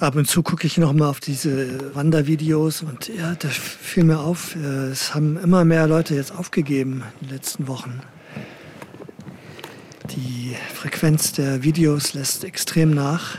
Ab und zu gucke ich noch mal auf diese Wandervideos und ja, da fiel mir auf, es haben immer mehr Leute jetzt aufgegeben in den letzten Wochen. Die Frequenz der Videos lässt extrem nach.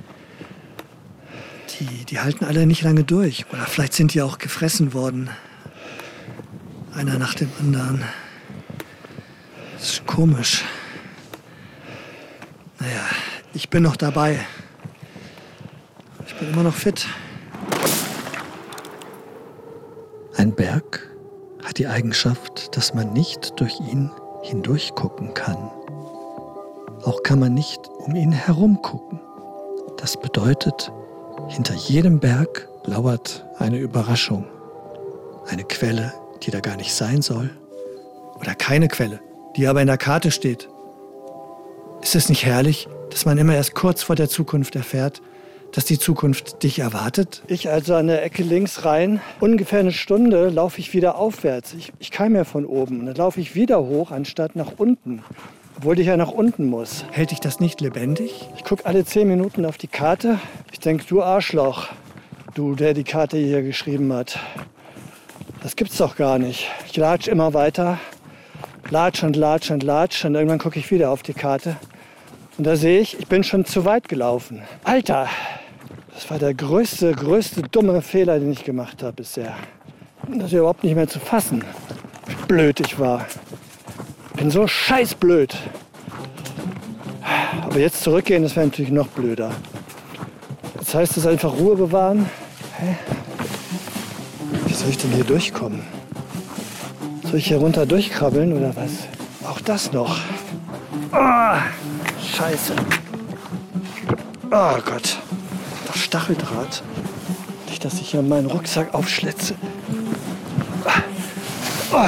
Die halten alle nicht lange durch. Oder vielleicht sind die auch gefressen worden. Einer nach dem anderen. Das ist komisch. Naja, ich bin noch dabei. Ich bin immer noch fit. Ein Berg hat die Eigenschaft, dass man nicht durch ihn hindurch gucken kann. Auch kann man nicht um ihn herum gucken. Das bedeutet, hinter jedem Berg lauert eine Überraschung. Eine Quelle, die da gar nicht sein soll. Oder keine Quelle, die aber in der Karte steht. Ist es nicht herrlich, dass man immer erst kurz vor der Zukunft erfährt, dass die Zukunft dich erwartet? Ich also an der Ecke links rein. Ungefähr eine Stunde laufe ich wieder aufwärts. Ich kam ja von oben. Dann laufe ich wieder hoch, anstatt nach unten. Obwohl ich ja nach unten muss. Hält dich das nicht lebendig? Ich gucke alle 10 Minuten auf die Karte. Ich denke, du Arschloch, du, der die Karte hier geschrieben hat. Das gibt's doch gar nicht. Ich latsch immer weiter. Latsch und latsch und latsch. Und irgendwann gucke ich wieder auf die Karte. Und da sehe ich bin schon zu weit gelaufen. Alter, das war der größte dumme Fehler, den ich gemacht habe bisher. Das ist überhaupt nicht mehr zu fassen, wie blöd ich war. Bin so scheißblöd. Aber jetzt zurückgehen, das wäre natürlich noch blöder. Das heißt, es einfach Ruhe bewahren. Hä? Wie soll ich denn hier durchkommen? Soll ich hier runter durchkrabbeln oder was? Auch das noch. Oh, Scheiße. Oh Gott. Das Stacheldraht. Nicht, dass ich hier meinen Rucksack aufschlitze. Oh.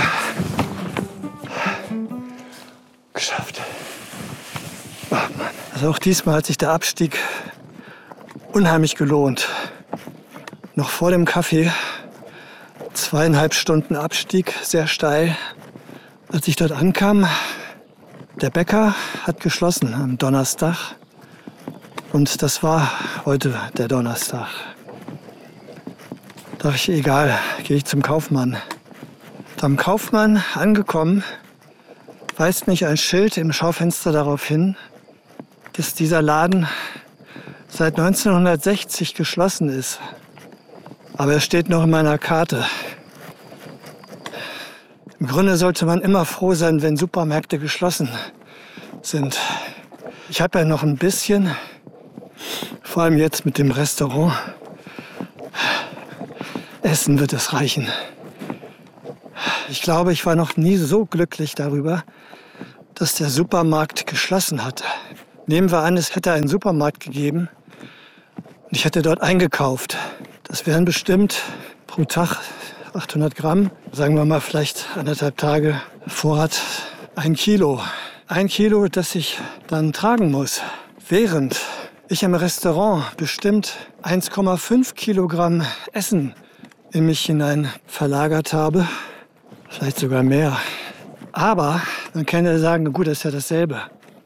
Geschafft. Oh Mann. Also auch diesmal hat sich der Abstieg unheimlich gelohnt. Noch vor dem Kaffee 2,5 Stunden Abstieg, sehr steil. Als ich dort ankam, der Bäcker hat geschlossen am Donnerstag. Und das war heute der Donnerstag. Da dachte ich, egal, gehe ich zum Kaufmann. Am Kaufmann angekommen, weist mich ein Schild im Schaufenster darauf hin, dass dieser Laden seit 1960 geschlossen ist. Aber er steht noch in meiner Karte. Im Grunde sollte man immer froh sein, wenn Supermärkte geschlossen sind. Ich habe ja noch ein bisschen, vor allem jetzt mit dem Restaurant, Essen wird es reichen. Ich glaube, ich war noch nie so glücklich darüber, dass der Supermarkt geschlossen hatte. Nehmen wir an, es hätte einen Supermarkt gegeben und ich hätte dort eingekauft. Das wären bestimmt pro Tag 800 Gramm, sagen wir mal vielleicht 1,5 Tage Vorrat, 1 Kilo. 1 Kilo, das ich dann tragen muss. Während ich im Restaurant bestimmt 1,5 Kilogramm Essen in mich hinein verlagert habe. Vielleicht sogar mehr. Aber man kann ja sagen, gut, das ist ja dasselbe.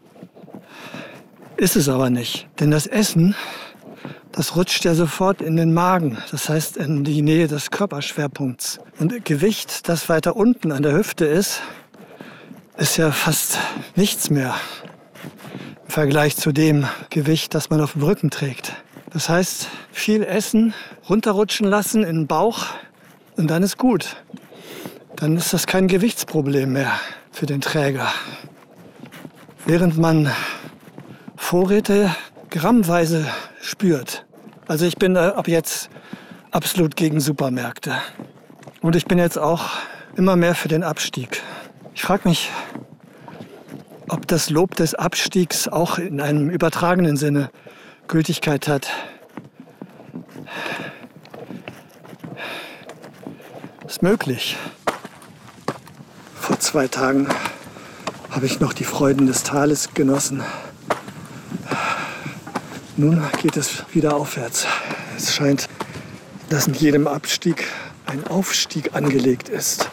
Ist es aber nicht. Denn das Essen, das rutscht ja sofort in den Magen. Das heißt, in die Nähe des Körperschwerpunkts. Und Gewicht, das weiter unten an der Hüfte ist ja fast nichts mehr im Vergleich zu dem Gewicht, das man auf dem Rücken trägt. Das heißt, viel Essen runterrutschen lassen in den Bauch und dann ist gut. Dann ist das kein Gewichtsproblem mehr für den Träger. Während man Vorräte grammweise spürt. Also ich bin ab jetzt absolut gegen Supermärkte. Und ich bin jetzt auch immer mehr für den Abstieg. Ich frage mich, ob das Lob des Abstiegs auch in einem übertragenen Sinne Gültigkeit hat. Ist möglich. Vor 2 Tagen habe ich noch die Freuden des Tales genossen. Nun geht es wieder aufwärts. Es scheint, dass in jedem Abstieg ein Aufstieg angelegt ist.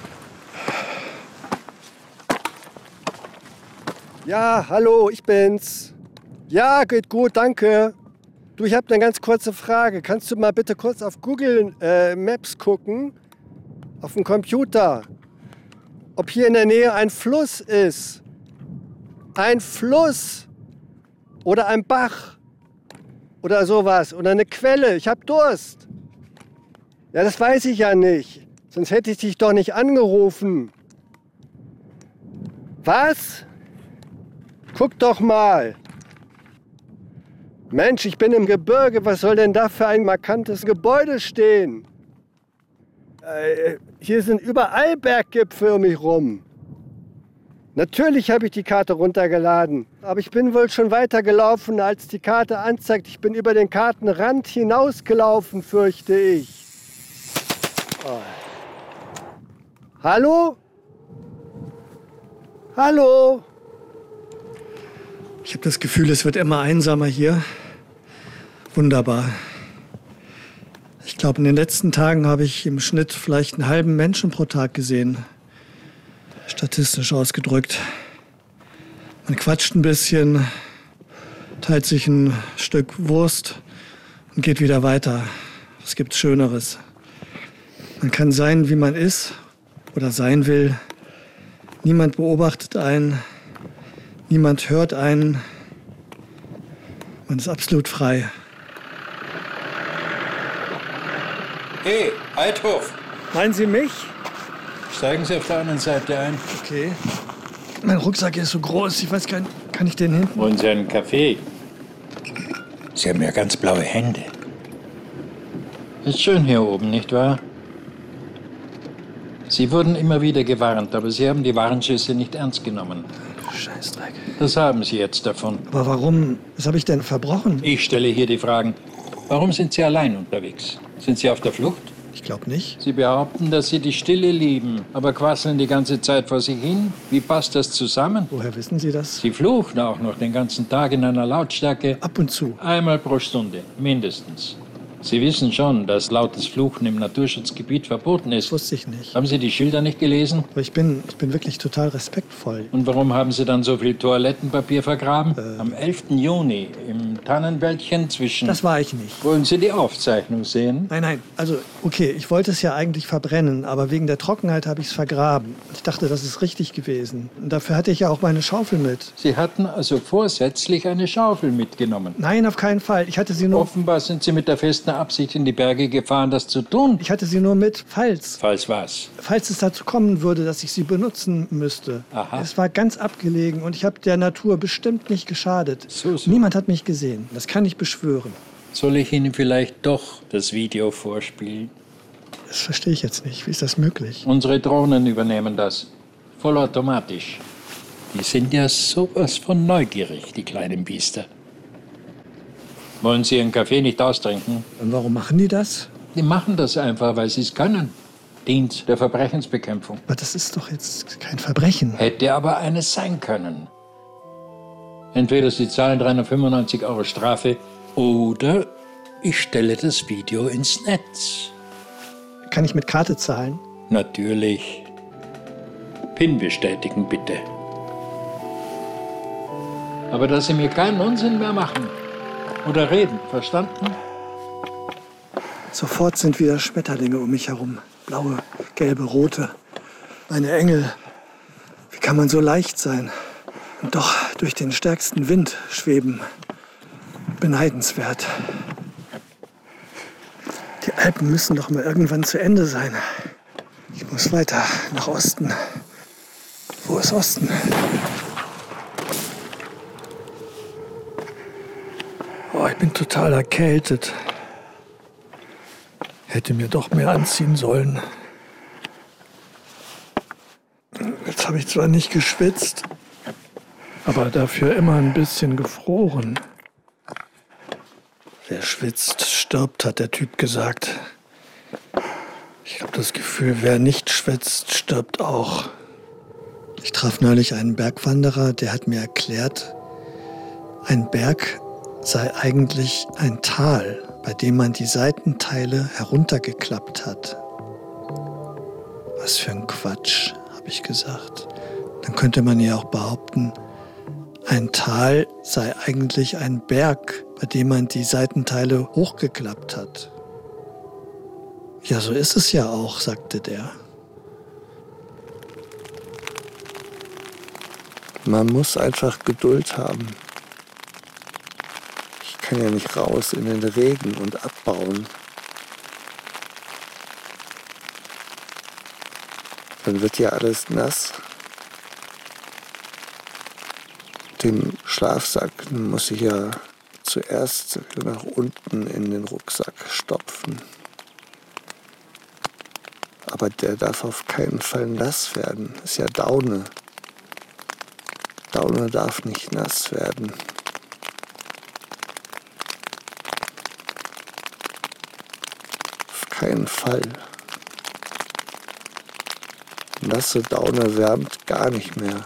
Ja, hallo, ich bin's. Ja, geht gut, danke. Du, ich habe eine ganz kurze Frage. Kannst du mal bitte kurz auf Google Maps gucken, auf dem Computer, ob hier in der Nähe ein Fluss ist? Ein Fluss oder ein Bach oder sowas oder eine Quelle. Ich habe Durst. Ja, das weiß ich ja nicht. Sonst hätte ich dich doch nicht angerufen. Was? Guck doch mal. Mensch, ich bin im Gebirge. Was soll denn da für ein markantes Gebäude stehen? Hier sind überall Berggipfel um mich rum. Natürlich habe ich die Karte runtergeladen. Aber ich bin wohl schon weiter gelaufen, als die Karte anzeigt. Ich bin über den Kartenrand hinausgelaufen, fürchte ich. Oh. Hallo? Hallo? Ich habe das Gefühl, es wird immer einsamer hier. Wunderbar. Ich glaube, in den letzten Tagen habe ich im Schnitt vielleicht einen halben Menschen pro Tag gesehen. Statistisch ausgedrückt. Man quatscht ein bisschen, teilt sich ein Stück Wurst und geht wieder weiter. Was gibt's Schöneres? Man kann sein, wie man ist oder sein will. Niemand beobachtet einen. Niemand hört einen. Man ist absolut frei. Hey, Althoff! Meinen Sie mich? Steigen Sie auf der anderen Seite ein. Okay. Mein Rucksack ist so groß, ich weiß gar nicht, kann ich den hinten? Wollen Sie einen Kaffee? Sie haben ja ganz blaue Hände. Ist schön hier oben, nicht wahr? Sie wurden immer wieder gewarnt, aber Sie haben die Warnschüsse nicht ernst genommen. Scheißdreck. Das haben Sie jetzt davon. Aber warum? Was habe ich denn verbrochen? Ich stelle hier die Fragen. Warum sind Sie allein unterwegs? Sind Sie auf der Flucht? Ich glaube nicht. Sie behaupten, dass Sie die Stille lieben, aber quasseln die ganze Zeit vor sich hin. Wie passt das zusammen? Woher wissen Sie das? Sie fluchen auch noch den ganzen Tag in einer Lautstärke. Ab und zu. Einmal pro Stunde, mindestens. Sie wissen schon, dass lautes Fluchen im Naturschutzgebiet verboten ist. Das wusste ich nicht. Haben Sie die Schilder nicht gelesen? Aber ich bin wirklich total respektvoll. Und warum haben Sie dann so viel Toilettenpapier vergraben? Am 11. Juni im Tannenwäldchen zwischen... Das war ich nicht. Wollen Sie die Aufzeichnung sehen? Nein, also okay, ich wollte es ja eigentlich verbrennen, aber wegen der Trockenheit habe ich es vergraben. Ich dachte, das ist richtig gewesen. Und dafür hatte ich ja auch meine Schaufel mit. Sie hatten also vorsätzlich eine Schaufel mitgenommen. Nein, auf keinen Fall. Ich hatte sie nur... Offenbar sind Sie mit der festen Absicht in die Berge gefahren, das zu tun. Ich hatte sie nur mit, falls Was? Falls es dazu kommen würde, dass ich sie benutzen müsste. Aha. Es war ganz abgelegen und ich habe der Natur bestimmt nicht geschadet. So. Niemand hat mich gesehen. Das kann ich beschwören. Soll ich Ihnen vielleicht doch das Video vorspielen? Das verstehe ich jetzt nicht. Wie ist das möglich? Unsere Drohnen übernehmen das. Vollautomatisch. Die sind ja sowas von neugierig, die kleinen Biester. Wollen Sie Ihren Kaffee nicht austrinken? Und warum machen die das? Die machen das einfach, weil sie es können. Dient der Verbrechensbekämpfung. Aber das ist doch jetzt kein Verbrechen. Hätte aber eines sein können. Entweder Sie zahlen 395 € Strafe oder ich stelle das Video ins Netz. Kann ich mit Karte zahlen? Natürlich. PIN bestätigen, bitte. Aber dass Sie mir keinen Unsinn mehr machen. Oder reden, verstanden? Sofort sind wieder Schmetterlinge um mich herum. Blaue, gelbe, rote. Meine Engel. Wie kann man so leicht sein? Und doch durch den stärksten Wind schweben. Beneidenswert. Die Alpen müssen doch mal irgendwann zu Ende sein. Ich muss weiter nach Osten. Wo ist Osten? Oh, ich bin total erkältet. Hätte mir doch mehr anziehen sollen. Jetzt habe ich zwar nicht geschwitzt, aber dafür immer ein bisschen gefroren. Wer schwitzt, stirbt, hat der Typ gesagt. Ich habe das Gefühl, wer nicht schwitzt, stirbt auch. Ich traf neulich einen Bergwanderer, der hat mir erklärt, ein Berg sei eigentlich ein Tal, bei dem man die Seitenteile heruntergeklappt hat. Was für ein Quatsch, habe ich gesagt. Dann könnte man ja auch behaupten, ein Tal sei eigentlich ein Berg, bei dem man die Seitenteile hochgeklappt hat. Ja, so ist es ja auch, sagte der. Man muss einfach Geduld haben. Ich kann ja nicht raus in den Regen und abbauen. Dann wird ja alles nass. Den Schlafsack muss ich ja zuerst nach unten in den Rucksack stopfen. Aber der darf auf keinen Fall nass werden. Ist ja Daune. Daune darf nicht nass werden. Auf keinen Fall. Nasse Daune wärmt gar nicht mehr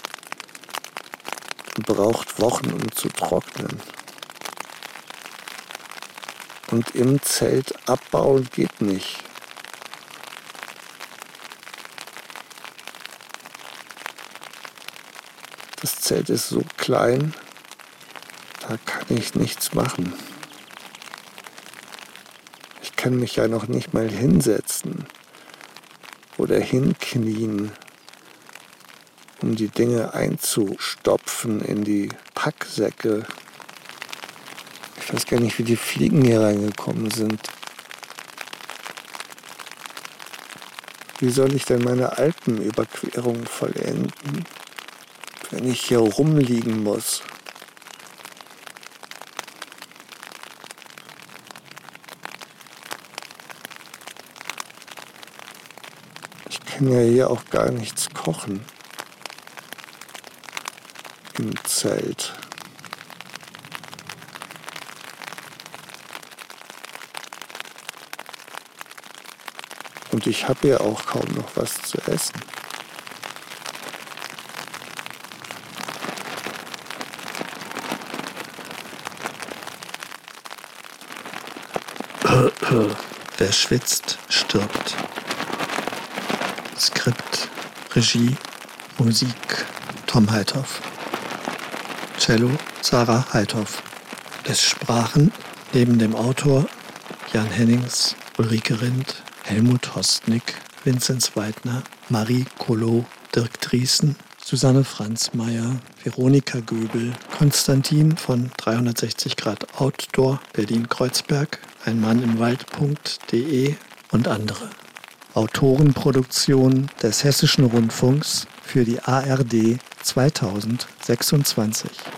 und braucht Wochen, um zu trocknen. Und im Zelt abbauen geht nicht. Das Zelt ist so klein, da kann ich nichts machen. Ich kann mich ja noch nicht mal hinsetzen oder hinknien, um die Dinge einzustopfen in die Packsäcke. Ich weiß gar nicht, wie die Fliegen hier reingekommen sind. Wie soll ich denn meine Alpenüberquerung vollenden, wenn ich hier rumliegen muss? Ich kann ja hier auch gar nichts kochen im Zelt. Und ich habe ja auch kaum noch was zu essen. Wer schwitzt, stirbt. Skript, Regie, Musik, Tom Heithoff. Cello, Sarah Heithoff. Es sprachen neben dem Autor Jan Hennings, Ulrike Rindt, Helmut Hostnick, Vinzenz Weidner, Marie Collot, Dirk Drießen, Susanne Franzmeier, Veronika Göbel, Konstantin von 360 Grad Outdoor, Berlin-Kreuzberg, ein Mann im Wald.de und andere. Autorenproduktion des Hessischen Rundfunks für die ARD 2026.